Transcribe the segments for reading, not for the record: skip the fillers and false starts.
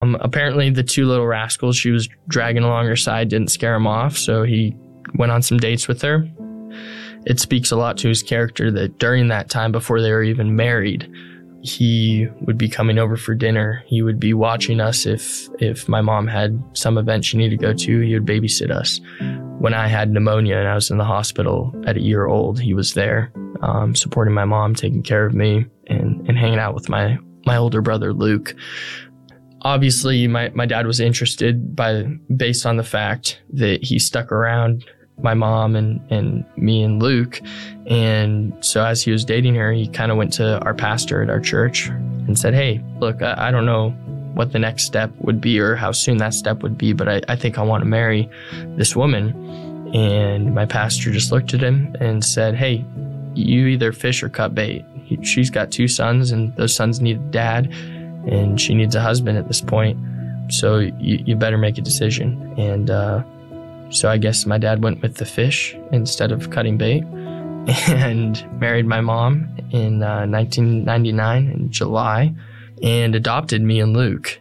Apparently the two little rascals she was dragging along her side didn't scare him off, so he went on some dates with her. It speaks a lot to his character that during that time, before they were even married, he would be coming over for dinner. He would be watching us. If my mom had some event she needed to go to, he would babysit us. When I had pneumonia and I was in the hospital at a year old, he was there, supporting my mom, taking care of me, and hanging out with my older brother, Luke. Obviously, my dad was interested based on the fact that he stuck around my mom and me and Luke. And so as he was dating her, he kind of went to our pastor at our church and said, hey, look, I don't know what the next step would be or how soon that step would be, but I think I want to marry this woman. And my pastor just looked at him and said, hey, you either fish or cut bait. She's got 2 sons, and those sons need a dad, and she needs a husband at this point. So you better make a decision. And so I guess my dad went with the fish instead of cutting bait, and married my mom in 1999 in July, and adopted me and Luke.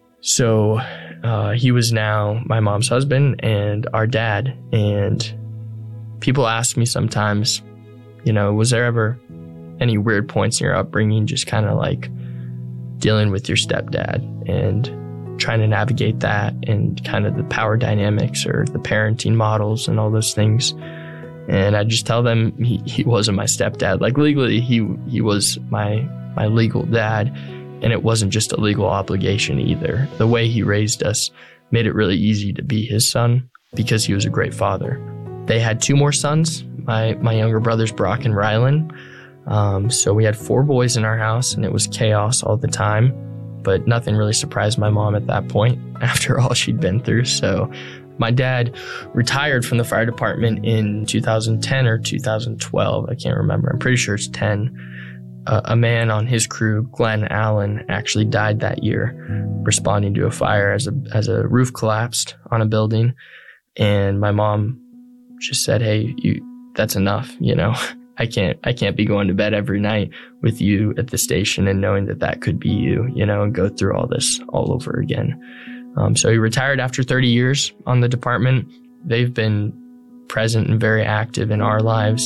So he was now my mom's husband and our dad. And people ask me sometimes, was there ever any weird points in your upbringing, just kind of like dealing with your stepdad and trying to navigate that and kind of the power dynamics or the parenting models and all those things? And I just tell them he wasn't my stepdad. Like legally, he was my legal dad, and it wasn't just a legal obligation either. The way he raised us made it really easy to be his son because he was a great father. They had 2 more sons, my younger brothers, Brock and Rylan. So we had 4 boys in our house, and it was chaos all the time. But nothing really surprised my mom at that point after all she'd been through. So my dad retired from the fire department in 2010 or 2012. I can't remember. I'm pretty sure it's 10. A man on his crew, Glenn Allen, actually died that year responding to a fire as a roof collapsed on a building. And my mom just said, hey, that's enough, I can't be going to bed every night with you at the station and knowing that could be you, and go through all this all over again. So he retired after 30 years on the department. They've been present and very active in our lives.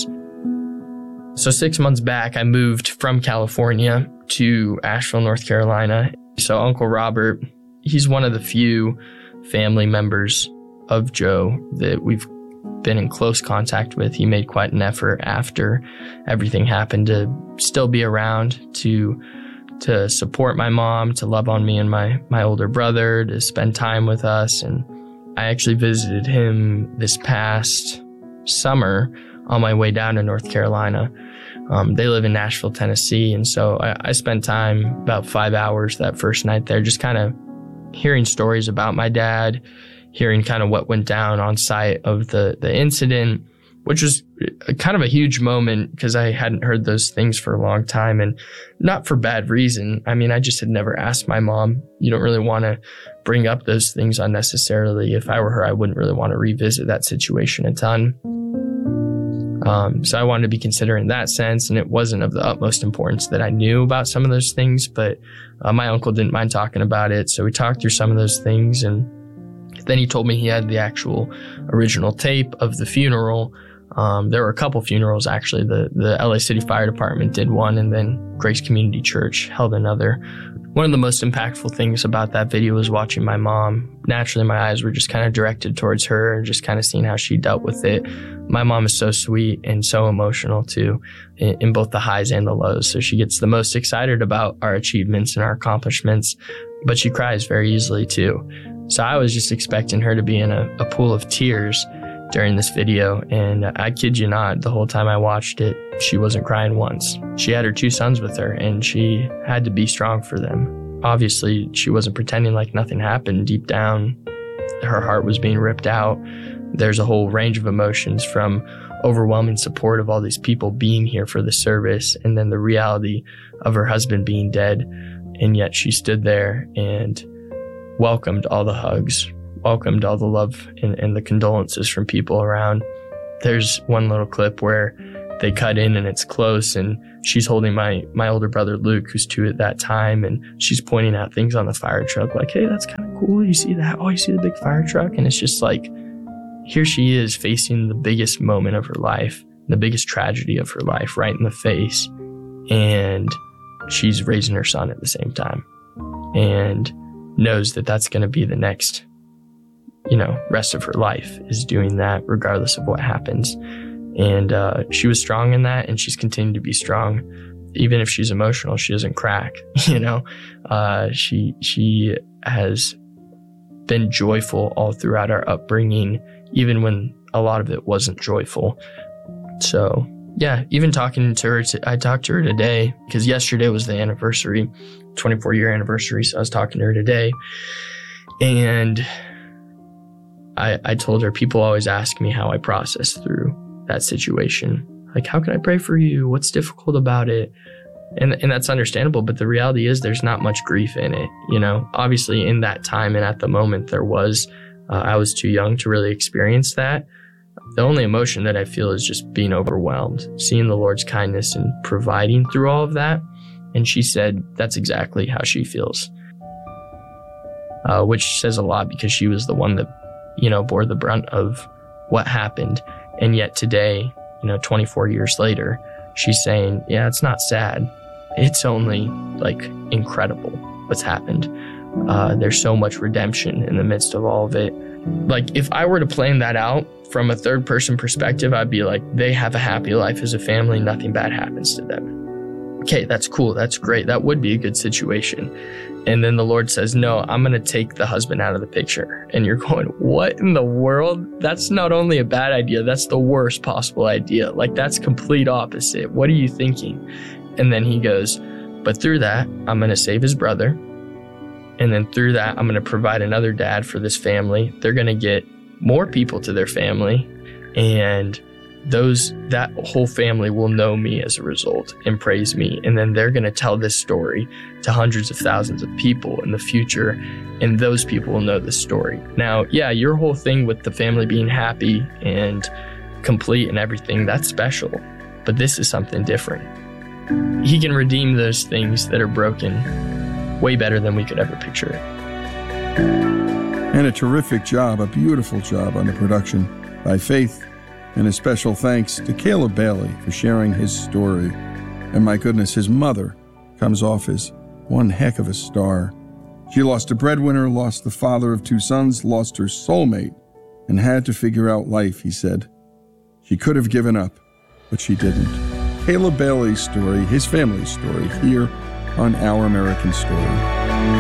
So 6 months back, I moved from California to Asheville, North Carolina. So Uncle Robert, he's one of the few family members of Joe that we've been in close contact with. He made quite an effort after everything happened to still be around to support my mom, to love on me and my older brother, to spend time with us. And I actually visited him this past summer on my way down to North Carolina. They live in Nashville, Tennessee. And so I spent time, about 5 hours that first night there, just kind of hearing stories about my dad, hearing kind of what went down on site of the incident, which was kind of a huge moment because I hadn't heard those things for a long time, and not for bad reason. I mean, I just had never asked my mom. You don't really want to bring up those things unnecessarily. If I were her, I wouldn't really want to revisit that situation a ton. So I wanted to be considerate in that sense, and it wasn't of the utmost importance that I knew about some of those things, but my uncle didn't mind talking about it. So we talked through some of those things, and then he told me he had the actual original tape of the funeral. There were a couple funerals, actually. The LA City Fire Department did one, and then Grace Community Church held another. One of the most impactful things about that video was watching my mom. Naturally, my eyes were just kind of directed towards her and just kind of seeing how she dealt with it. My mom is so sweet and so emotional, too, in both the highs and the lows. So she gets the most excited about our achievements and our accomplishments, but she cries very easily, too. So I was just expecting her to be in a pool of tears during this video, and I kid you not, the whole time I watched it, she wasn't crying once. She had her 2 sons with her, and she had to be strong for them. Obviously, she wasn't pretending like nothing happened. Deep down, her heart was being ripped out. There's a whole range of emotions, from overwhelming support of all these people being here for the service, and then the reality of her husband being dead. And yet she stood there and welcomed all the hugs, welcomed all the love and the condolences from people around. There's one little clip where they cut in and it's close, and she's holding my older brother Luke, who's 2 at that time, and she's pointing out things on the fire truck like, hey, that's kind of cool. You see that? Oh, you see the big fire truck? And it's just like, here she is facing the biggest moment of her life, the biggest tragedy of her life right in the face. And she's raising her son at the same time and knows that that's going to be the next, rest of her life, is doing that regardless of what happens. And she was strong in that, and she's continued to be strong. Even if she's emotional, she doesn't crack, She has been joyful all throughout our upbringing, even when a lot of it wasn't joyful. So, yeah, even talking to her, I talked to her today because yesterday was the anniversary, 24-year anniversary. So I was talking to her today, and I told her, people always ask me how I process through that situation. Like, how can I pray for you? What's difficult about it? And that's understandable, but the reality is there's not much grief in it. Obviously in that time and at the moment there was, I was too young to really experience that. The only emotion that I feel is just being overwhelmed, seeing the Lord's kindness and providing through all of that. And she said that's exactly how she feels, which says a lot because she was the one that, bore the brunt of what happened. And yet today, 24 years later, she's saying, yeah, it's not sad. It's only incredible what's happened. There's so much redemption in the midst of all of it. Like, if I were to plan that out from a third person perspective, I'd be like, they have a happy life as a family. Nothing bad happens to them. Okay, that's cool. That's great. That would be a good situation. And then the Lord says, no, I'm going to take the husband out of the picture. And you're going, what in the world? That's not only a bad idea, that's the worst possible idea. That's complete opposite. What are you thinking? And then he goes, but through that, I'm going to save his brother. And then through that, I'm going to provide another dad for this family. They're going to get more people to their family. And that whole family will know me as a result and praise me. And then they're going to tell this story to hundreds of thousands of people in the future. And those people will know this story. Now, yeah, your whole thing with the family being happy and complete and everything, that's special. But this is something different. He can redeem those things that are broken way better than we could ever picture it. And a terrific job, a beautiful job on the production by Faith. And a special thanks to Caleb Bailey for sharing his story. And my goodness, his mother comes off as one heck of a star. She lost a breadwinner, lost the father of 2 sons, lost her soulmate, and had to figure out life, he said. She could have given up, but she didn't. Caleb Bailey's story, his family's story, here on Our American Story.